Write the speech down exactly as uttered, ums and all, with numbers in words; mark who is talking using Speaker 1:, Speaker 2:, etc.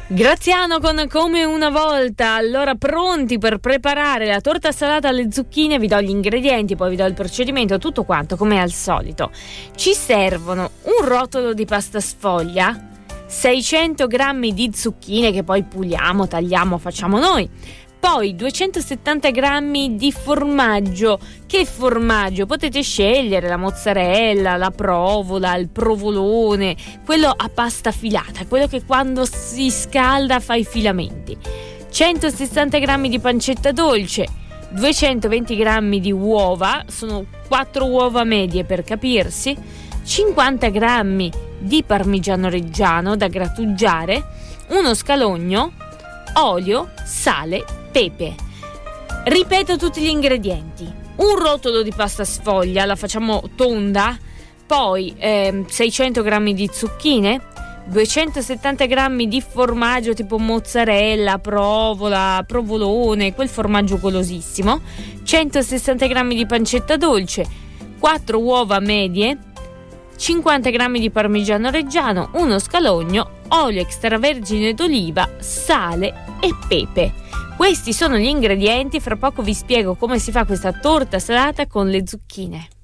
Speaker 1: Graziano con Come una volta. Allora, pronti per preparare la torta salata alle zucchine? Vi do gli ingredienti, poi vi do il procedimento, tutto quanto come al solito. Ci servono un rotolo di pasta sfoglia, seicento grammi di zucchine che poi puliamo, tagliamo, facciamo noi. Poi duecentosettanta grammi di formaggio. Che formaggio? Potete scegliere la mozzarella, la provola, il provolone, quello a pasta filata, quello che quando si scalda fa i filamenti. centosessanta grammi di pancetta dolce, duecentoventi grammi di uova, sono quattro uova medie per capirsi, cinquanta grammi di parmigiano reggiano da grattugiare, uno scalogno, olio, sale, pepe. Ripeto tutti gli ingredienti: un rotolo di pasta sfoglia, la facciamo tonda, poi eh, seicento grammi di zucchine, duecentosettanta grammi di formaggio tipo mozzarella, provola, provolone, quel formaggio golosissimo, centosessanta grammi di pancetta dolce, quattro uova medie, cinquanta grammi di parmigiano reggiano, uno scalogno, olio extravergine d'oliva, sale e pepe. Questi sono gli ingredienti, fra poco vi spiego come si fa questa torta salata con le zucchine.